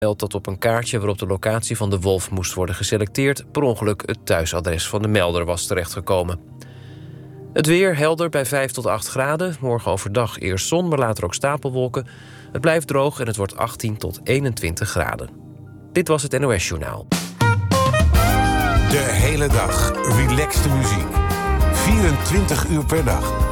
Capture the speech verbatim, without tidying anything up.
meldt dat op een kaartje waarop de locatie van de wolf moest worden geselecteerd per ongeluk het thuisadres van de melder was terechtgekomen. Het weer helder bij vijf tot acht graden. Morgen overdag eerst zon, maar later ook stapelwolken. Het blijft droog en het wordt achttien tot eenentwintig graden. Dit was het N O S Journaal. De hele dag relaxte muziek. vierentwintig uur per dag.